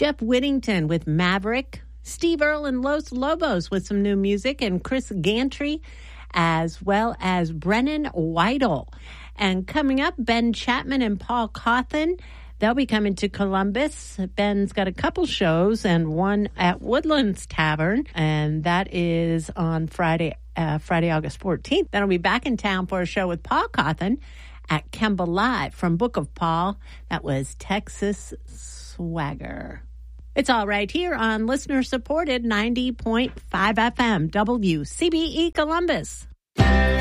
Jeff Whittington with Maverick, Steve Earle and Los Lobos with some new music, and Chris Gantry, as well as Brennan Weidel. And coming up, Ben Chapman and Paul Cawthon. They'll be coming to Columbus. Ben's got a couple shows and one at Woodlands Tavern, and that is on Friday, August 14th. Then I'll be back in town for a show with Paul Cawthon at Kemba Live from Book of Paul. That was Texas Swagger. It's all right here on listener-supported 90.5 FM, WCBE Columbus.